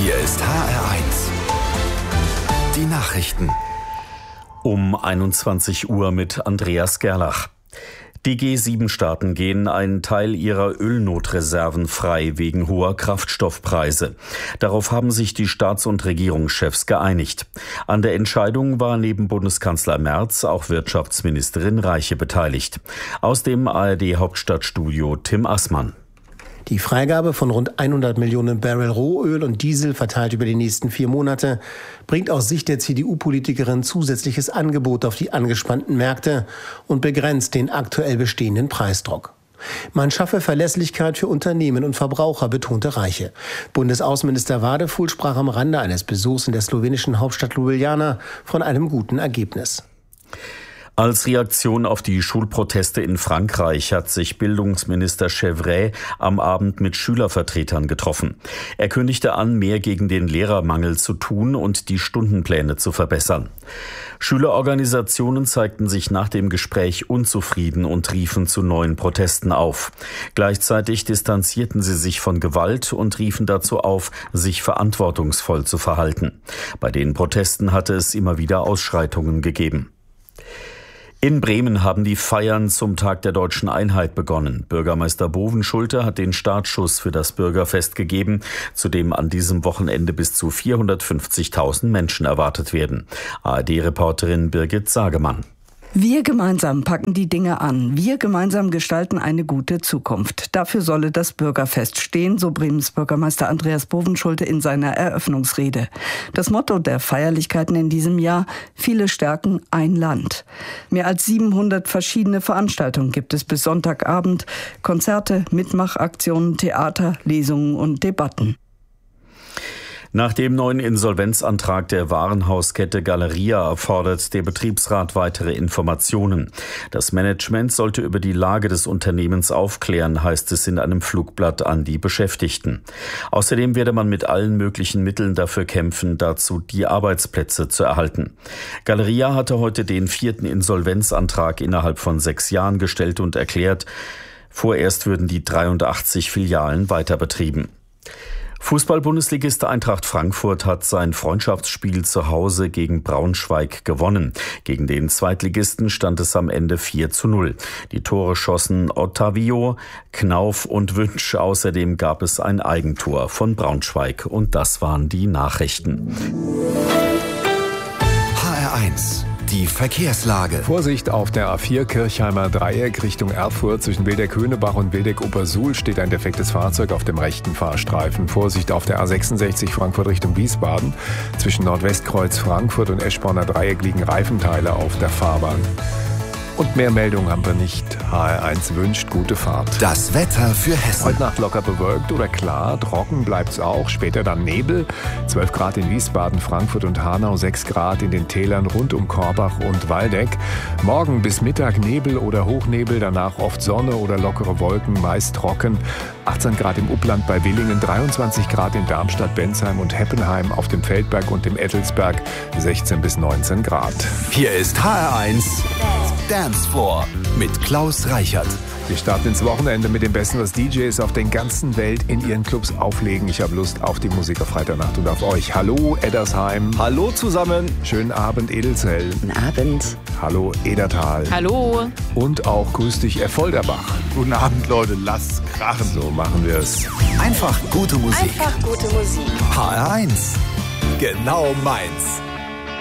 Hier ist HR1. Die Nachrichten. Um 21 Uhr mit Andreas Gerlach. Die G7-Staaten gehen einen Teil ihrer Ölnotreserven frei wegen hoher Kraftstoffpreise. Darauf haben sich die Staats- und Regierungschefs geeinigt. An der Entscheidung war neben Bundeskanzler Merz auch Wirtschaftsministerin Reiche beteiligt. Aus dem ARD-Hauptstadtstudio Tim Assmann. Die Freigabe von rund 100 Millionen Barrel Rohöl und Diesel verteilt über die nächsten 4 Monate bringt aus Sicht der CDU-Politikerin zusätzliches Angebot auf die angespannten Märkte und begrenzt den aktuell bestehenden Preisdruck. Man schaffe Verlässlichkeit für Unternehmen und Verbraucher, betonte Reiche. Bundesaußenminister Wadefuhl sprach am Rande eines Besuchs in der slowenischen Hauptstadt Ljubljana von einem guten Ergebnis. Als Reaktion auf die Schulproteste in Frankreich hat sich Bildungsminister Chevret am Abend mit Schülervertretern getroffen. Er kündigte an, mehr gegen den Lehrermangel zu tun und die Stundenpläne zu verbessern. Schülerorganisationen zeigten sich nach dem Gespräch unzufrieden und riefen zu neuen Protesten auf. Gleichzeitig distanzierten sie sich von Gewalt und riefen dazu auf, sich verantwortungsvoll zu verhalten. Bei den Protesten hatte es immer wieder Ausschreitungen gegeben. In Bremen haben die Feiern zum Tag der Deutschen Einheit begonnen. Bürgermeister Bovenschulte hat den Startschuss für das Bürgerfest gegeben, zu dem an diesem Wochenende bis zu 450.000 Menschen erwartet werden. ARD-Reporterin Birgit Sagemann. Wir gemeinsam packen die Dinge an. Wir gemeinsam gestalten eine gute Zukunft. Dafür solle das Bürgerfest stehen, so Bremens Bürgermeister Andreas Bovenschulte in seiner Eröffnungsrede. Das Motto der Feierlichkeiten in diesem Jahr: viele stärken, ein Land. Mehr als 700 verschiedene Veranstaltungen gibt es bis Sonntagabend. Konzerte, Mitmachaktionen, Theater, Lesungen und Debatten. Nach dem neuen Insolvenzantrag der Warenhauskette Galeria fordert der Betriebsrat weitere Informationen. Das Management sollte über die Lage des Unternehmens aufklären, heißt es in einem Flugblatt an die Beschäftigten. Außerdem werde man mit allen möglichen Mitteln dafür kämpfen, dazu die Arbeitsplätze zu erhalten. Galeria hatte heute den 4. Insolvenzantrag innerhalb von 6 Jahren gestellt und erklärt, vorerst würden die 83 Filialen weiter betrieben. Fußball-Bundesligist Eintracht Frankfurt hat sein Freundschaftsspiel zu Hause gegen Braunschweig gewonnen. Gegen den Zweitligisten stand es am Ende 4:0. Die Tore schossen Ottavio, Knauf und Wünsch. Außerdem gab es ein Eigentor von Braunschweig. Und das waren die Nachrichten. HR1. Die Verkehrslage. Vorsicht auf der A4 Kirchheimer Dreieck Richtung Erfurt. Zwischen Wildeck-Höhnerbach und Wildeck-Obersuhl steht ein defektes Fahrzeug auf dem rechten Fahrstreifen. Vorsicht auf der A66 Frankfurt Richtung Wiesbaden. Zwischen Nordwestkreuz Frankfurt und Eschborner Dreieck liegen Reifenteile auf der Fahrbahn. Und mehr Meldungen haben wir nicht. HR1 wünscht gute Fahrt. Das Wetter für Hessen. Heute Nacht locker bewölkt oder klar, trocken bleibt's auch. Später dann Nebel. 12 Grad in Wiesbaden, Frankfurt und Hanau, 6 Grad in den Tälern rund um Korbach und Waldeck. Morgen bis Mittag Nebel oder Hochnebel, danach oft Sonne oder lockere Wolken, meist trocken. 18 Grad im Upland bei Willingen, 23 Grad in Darmstadt, Bensheim und Heppenheim, auf dem Feldberg und dem Ettelsberg 16 bis 19 Grad. Hier ist HR1 Dance Floor mit Klaus Reichert. Wir starten ins Wochenende mit dem Besten, was DJs auf der ganzen Welt in ihren Clubs auflegen. Ich habe Lust auf die Musik auf Freitagnacht und auf euch. Hallo Eddersheim. Hallo zusammen. Schönen Abend Edelzell. Guten Abend. Hallo Edertal. Hallo. Und auch grüß dich Erfolderbach. Guten Abend Leute, lasst krachen. So machen wir es. Einfach gute Musik. Einfach gute Musik. HR1. Genau meins.